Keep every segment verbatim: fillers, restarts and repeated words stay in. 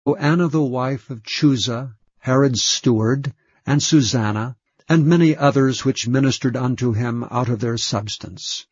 Anna the wife of Chuza, Herod's steward, and Susanna, and many others which ministered unto him out of their substance.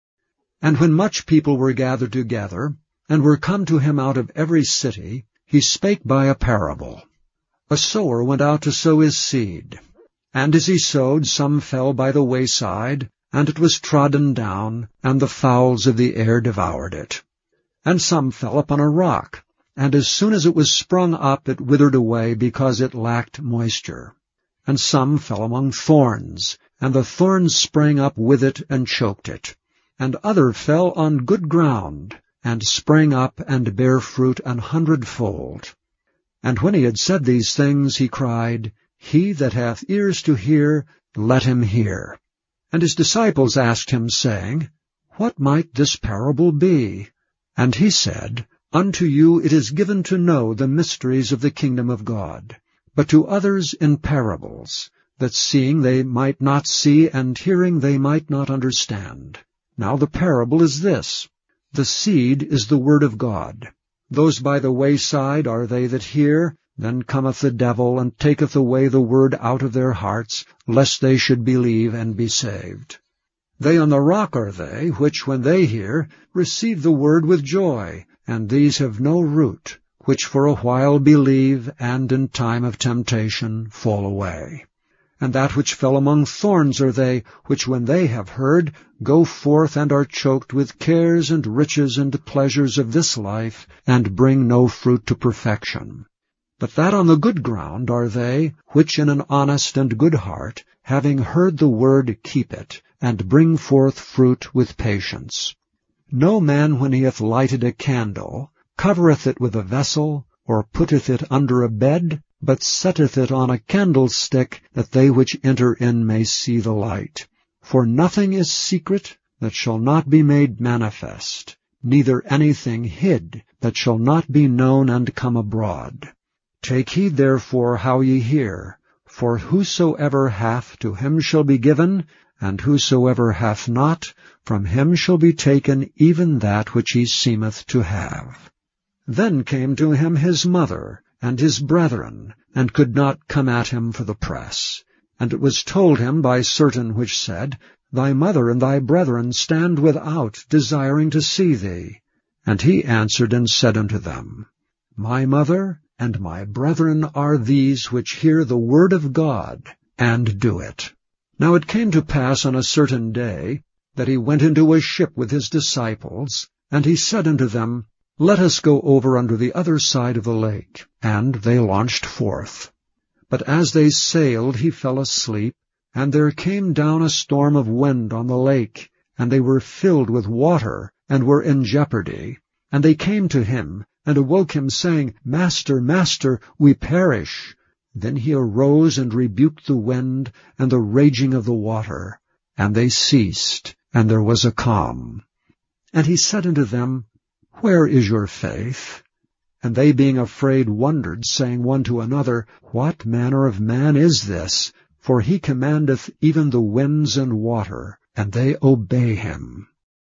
And when much people were gathered together, and were come to him out of every city, he spake by a parable. A sower went out to sow his seed. And as he sowed, some fell by the wayside, and it was trodden down, and the fowls of the air devoured it. And some fell upon a rock, and as soon as it was sprung up, it withered away, because it lacked moisture. And some fell among thorns, and the thorns sprang up with it, and choked it. And other fell on good ground, and sprang up, and bare fruit an hundredfold. And when he had said these things, he cried, He that hath ears to hear, let him hear. And his disciples asked him, saying, What might this parable be? And he said, Unto you it is given to know the mysteries of the kingdom of God, but to others in parables, that seeing they might not see, and hearing they might not understand. Now the parable is this. The seed is the word of God. Those by the wayside are they that hear. Then cometh the devil, and taketh away the word out of their hearts, lest they should believe and be saved. They on the rock are they, which, when they hear, receive the word with joy, and these have no root, which for a while believe, and in time of temptation fall away. And that which fell among thorns are they, which when they have heard, go forth and are choked with cares and riches and pleasures of this life, and bring no fruit to perfection. But that on the good ground are they, which in an honest and good heart, having heard the word, keep it, and bring forth fruit with patience. No man, when he hath lighted a candle, covereth it with a vessel, or putteth it under a bed, but setteth it on a candlestick, that they which enter in may see the light. For nothing is secret that shall not be made manifest, neither anything hid that shall not be known and come abroad. Take heed therefore how ye hear, for whosoever hath, to him shall be given, and whosoever hath not, from him shall be taken even that which he seemeth to have. Then came to him his mother, and his brethren, and could not come at him for the press. And it was told him by certain which said, Thy mother and thy brethren stand without, desiring to see thee. And he answered and said unto them, My mother and my brethren are these which hear the word of God, and do it. Now it came to pass on a certain day, that he went into a ship with his disciples, and he said unto them, Let us go over unto the other side of the lake. And they launched forth. But as they sailed, he fell asleep, and there came down a storm of wind on the lake, and they were filled with water, and were in jeopardy. And they came to him, and awoke him, saying, Master, Master, we perish. Then he arose and rebuked the wind and the raging of the water, and they ceased, and there was a calm. And he said unto them, Where is your faith? And they being afraid wondered, saying one to another, What manner of man is this? For he commandeth even the winds and water, and they obey him.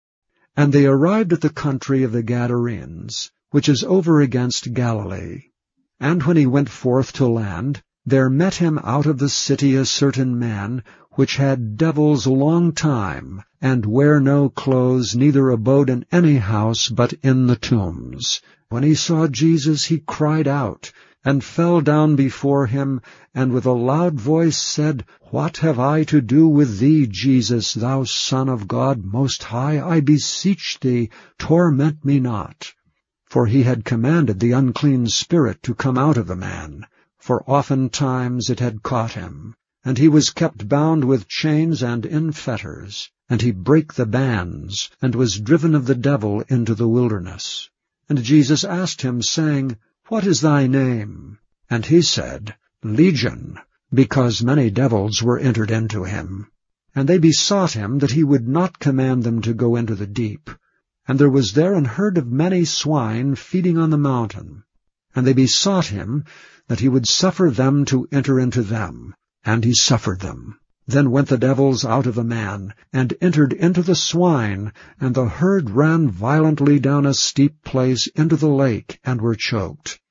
And they arrived at the country of the Gadarenes, which is over against Galilee. And when he went forth to land, there met him out of the city a certain man, which had devils long time, and wear no clothes, neither abode in any house but in the tombs. When he saw Jesus, he cried out, and fell down before him, and with a loud voice said, What have I to do with thee, Jesus, thou Son of God most high? I beseech thee, torment me not. For he had commanded the unclean spirit to come out of the man, for oftentimes it had caught him. And he was kept bound with chains and in fetters, and he brake the bands, and was driven of the devil into the wilderness. And Jesus asked him, saying, What is thy name? And he said, Legion, because many devils were entered into him. And they besought him that he would not command them to go into the deep. And there was there an herd of many swine feeding on the mountain. And they besought him that he would suffer them to enter into them. And he suffered them. Then went the devils out of the man, and entered into the swine, and the herd ran violently down a steep place into the lake, and were choked.